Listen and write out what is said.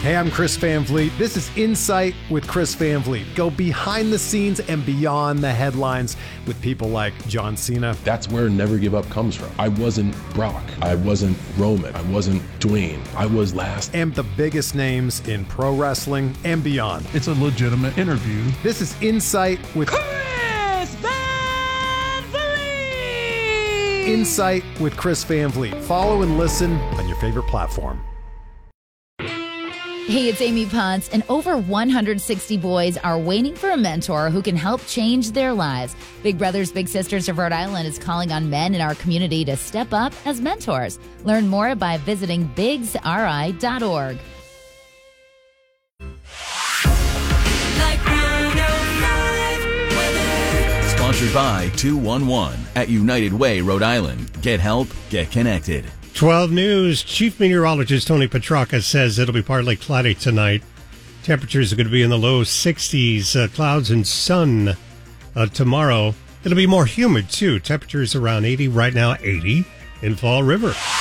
Hey, I'm Chris Van Vliet. This is Insight with Chris Van Vliet. Go behind the scenes and beyond the headlines with people like John Cena. That's where Never Give Up comes from. I wasn't Brock. I wasn't Roman. I wasn't Dwayne. I was last. And the biggest names in pro wrestling and beyond. It's a legitimate interview. This is Insight with Chris Van Vliet! Insight with Chris Van Vliet. Follow and listen on your favorite platform. Hey, it's Amy Potts, and over 160 boys are waiting for a mentor who can help change their lives. Big Brothers Big Sisters of Rhode Island is calling on men in our community to step up as mentors. Learn more by visiting bigsri.org. Sponsored by 211 at United Way, Rhode Island. Get help, get connected. 12 News, Chief Meteorologist Tony Petrarca says it'll be partly cloudy tonight. Temperatures are going to be in the low 60s, clouds and sun tomorrow. It'll be more humid, too. Temperatures around 80 right now, 80 in Fall River.